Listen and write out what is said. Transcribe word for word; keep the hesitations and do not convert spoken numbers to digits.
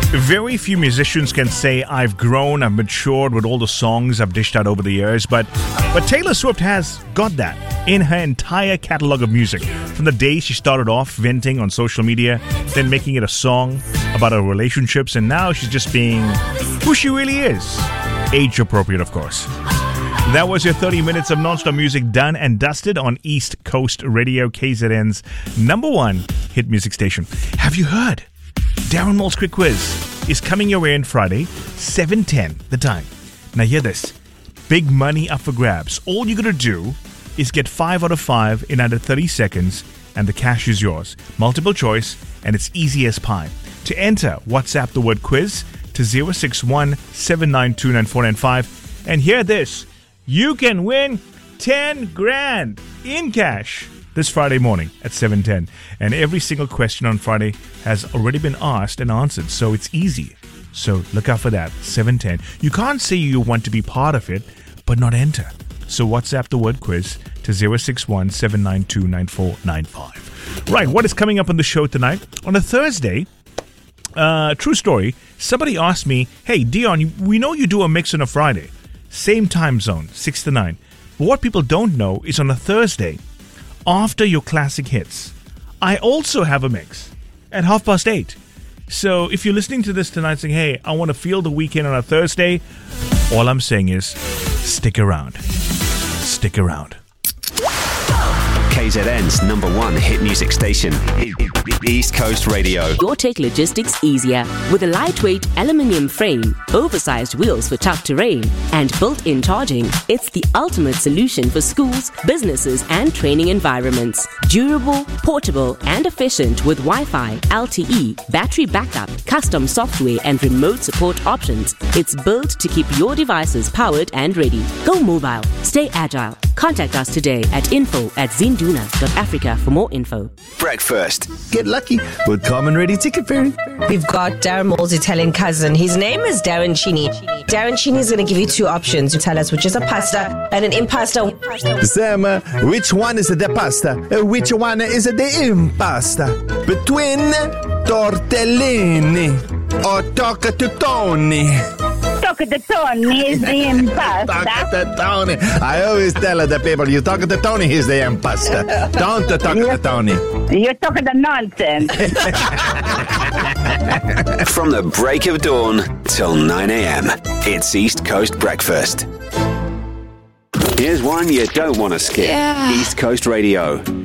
Very few musicians can say, I've grown, I've matured with all the songs I've dished out over the years, but but Taylor Swift has got that in her entire catalog of music. From the day she started off venting on social media, then making it a song about her relationships, and now she's just being who she really is. Age appropriate, of course. That was your thirty minutes of non-stop music done and dusted on East Coast Radio, K Z N's number one hit music station. Have you heard? Darren Moore's Quick Quiz is coming your way on Friday, seven ten the time. Now hear this. Big money up for grabs. All you gotta do is get five out of five in under thirty seconds and the cash is yours. Multiple choice and it's easy as pie. To enter, WhatsApp the word quiz to zero six one seven nine two nine four nine five and hear this. You can win ten grand in cash this Friday morning at seven ten. And every single question on Friday has already been asked and answered, so it's easy. So look out for that, seven ten. You can't say you want to be part of it, but not enter. So WhatsApp the word quiz to zero six one seven nine two nine four nine five. Right, what is coming up on the show tonight? On a Thursday, uh, true story, somebody asked me, hey, Dion, we know you do a mix on a Friday. Same time zone, six to nine. But what people don't know is on a Thursday, after your classic hits, I also have a mix at half past eight. So if you're listening to this tonight saying, hey, I want to feel the weekend on a Thursday, all I'm saying is stick around. Stick around. K Z N's number one hit music station, East Coast Radio. Your take logistics easier with a lightweight aluminium frame, oversized wheels for tough terrain, and built-in charging. It's the ultimate solution for schools, businesses, and training environments. Durable, portable, and efficient with Wi-Fi, L T E, battery backup, custom software, and remote support options. It's built to keep your devices powered and ready. Go mobile. Stay agile. Contact us today at info at zinduna dot africa for more info. Breakfast. Get lucky with Common Ready Ticket Fairy. We've got Darren Moore's Italian cousin. His name is Darren Chini. Darren Chini is going to give you two options. You tell us which is a pasta and an impasta. Sam, uh, which one is the pasta? Uh, which one is the impasta? Between tortellini or toccatutoni? Toccatutoni is the impasta. Toccatutoni. I always tell the people, you toccatutoni is the impasta. Don't toccatutoni. You're talking the nonsense. From the break of dawn till nine a.m. It's East Coast Breakfast. Here's one you don't want to skip. Yeah. East Coast Radio.